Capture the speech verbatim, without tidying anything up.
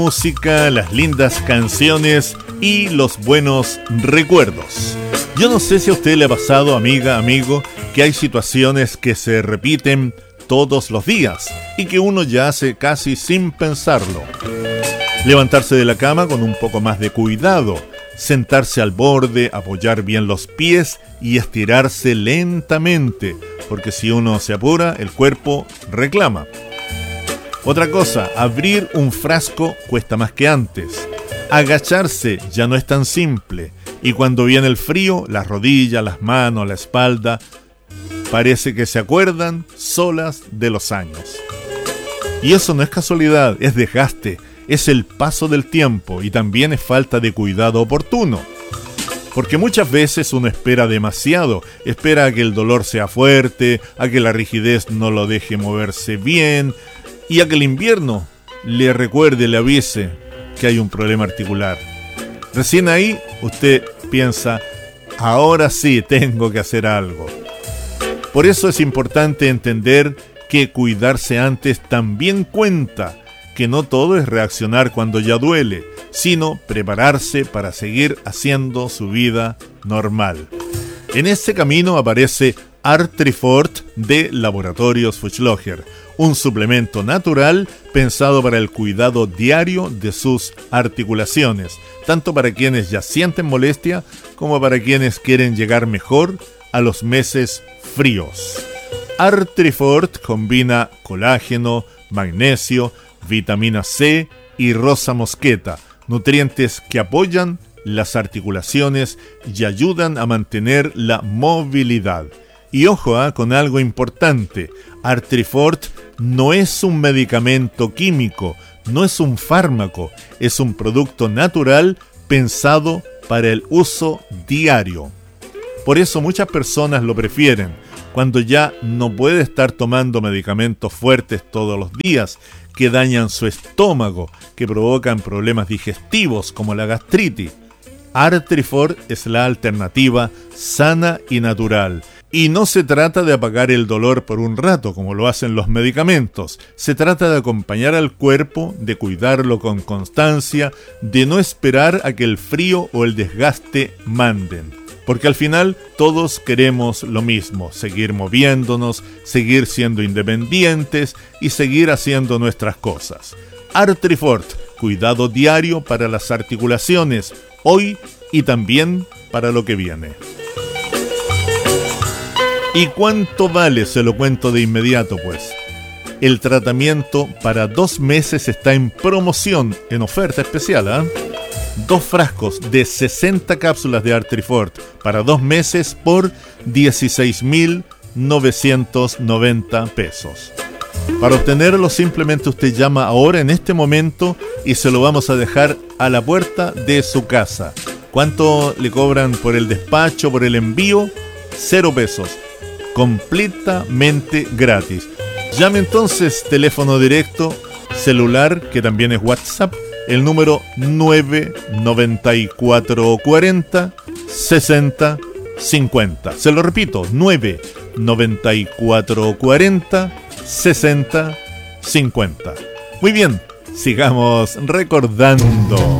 Música, las lindas canciones y los buenos recuerdos. Yo no sé si a usted le ha pasado, amiga, amigo, que hay situaciones que se repiten todos los días y que uno ya hace casi sin pensarlo. Levantarse de la cama con un poco más de cuidado, sentarse al borde, apoyar bien los pies y estirarse lentamente, porque si uno se apura, el cuerpo reclama. Otra cosa, abrir un frasco cuesta más que antes. Agacharse ya no es tan simple. Y cuando viene el frío, las rodillas, las manos, la espalda, parece que se acuerdan solas de los años. Y eso no es casualidad, es desgaste, es el paso del tiempo y también es falta de cuidado oportuno. Porque muchas veces uno espera demasiado, espera a que el dolor sea fuerte, a que la rigidez no lo deje moverse bien, y a que el invierno le recuerde, le avise que hay un problema articular. Recién ahí usted piensa, ahora sí tengo que hacer algo. Por eso es importante entender que cuidarse antes también cuenta, que no todo es reaccionar cuando ya duele, sino prepararse para seguir haciendo su vida normal. En ese camino aparece Artrifort de Laboratorios Fuchsloger, un suplemento natural pensado para el cuidado diario de sus articulaciones, tanto para quienes ya sienten molestia como para quienes quieren llegar mejor a los meses fríos. Artrifort combina colágeno, magnesio, vitamina C y rosa mosqueta, nutrientes que apoyan las articulaciones y ayudan a mantener la movilidad. Y ojo ¿eh? con algo importante, Artrifort no es un medicamento químico, no es un fármaco, es un producto natural pensado para el uso diario. Por eso muchas personas lo prefieren, cuando ya no puede estar tomando medicamentos fuertes todos los días, que dañan su estómago, que provocan problemas digestivos como la gastritis. Artrifort es la alternativa sana y natural. Y no se trata de apagar el dolor por un rato, como lo hacen los medicamentos. Se trata de acompañar al cuerpo, de cuidarlo con constancia, de no esperar a que el frío o el desgaste manden. Porque al final todos queremos lo mismo, seguir moviéndonos, seguir siendo independientes y seguir haciendo nuestras cosas. Artrifort, cuidado diario para las articulaciones, hoy y también para lo que viene. ¿Y cuánto vale? Se lo cuento de inmediato, pues. El tratamiento para dos meses está en promoción, en oferta especial, ¿ah? ¿eh? Dos frascos de sesenta cápsulas de Artrifort para dos meses por dieciséis mil novecientos noventa pesos. Para obtenerlo simplemente usted llama ahora en este momento y se lo vamos a dejar a la puerta de su casa. ¿Cuánto le cobran por el despacho, por el envío? Cero pesos. Completamente gratis. Llame entonces, teléfono directo, celular, que también es WhatsApp, el número nueve noventa y cuatro cuarenta sesenta cincuenta. Se lo repito, nueve noventa y cuatro cuarenta sesenta cincuenta. Muy bien, sigamos recordando.